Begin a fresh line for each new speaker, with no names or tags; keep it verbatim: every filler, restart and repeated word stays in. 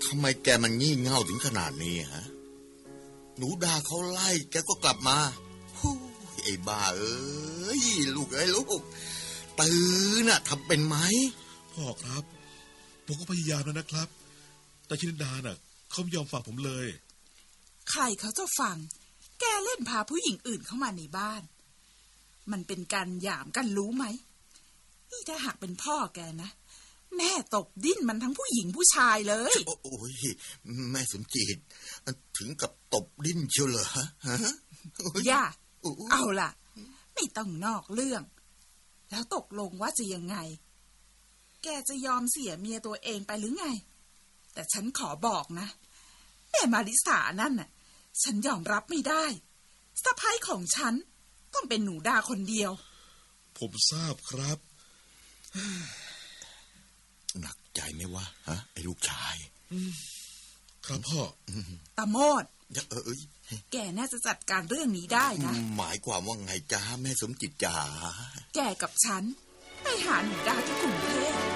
ทำไมแกมันงี่เง่าถึงขนาดนี้ฮะหนูดาเขาไล่แกก็กลับมาไอ้บ้าเอ้ยลูกเอ้ยลูกตื่นน่ะทำเป็นไหม
พ่อครับผมก็พยายามแล้วนะครับแต่ชินดาน่ะเขาไม่ยอมฟังผมเลย
ใครเขาจะฟังแกเล่นพาผู้หญิงอื่นเข้ามาในบ้านมันเป็นการหยามกันรู้ไหมนี่ถ้าหากเป็นพ่อแกนะแม่ตบดิ้นมันทั้งผู้หญิงผู้ชายเลย
โอ้ยแม่สมจิตถึงกับตบดิ้นเชียวเหรอฮะ
ย่าเอาล่ะไม่ต้องนอกเรื่องแล้วตกลงว่าจะยังไงแกจะยอมเสียเมียตัวเองไปหรือไงแต่ฉันขอบอกนะแม่มาริสานั่นน่ะฉันยอมรับไม่ได้สะใภ้ของฉันต้องเป็นหนูดาคนเดียว
ผมทราบครับ
หนักใจไหมวะฮะไอ้ลูกชาย
ครับพ่อ
ตาโมด
เออเอ้ย
แกน่าจะจัดการเรื่องนี้ได้นะ
หมายความว่าไงจ้าแม่สมจิตจ๋า
แกกับฉันไปหาหนูดาที่กรุงเทพ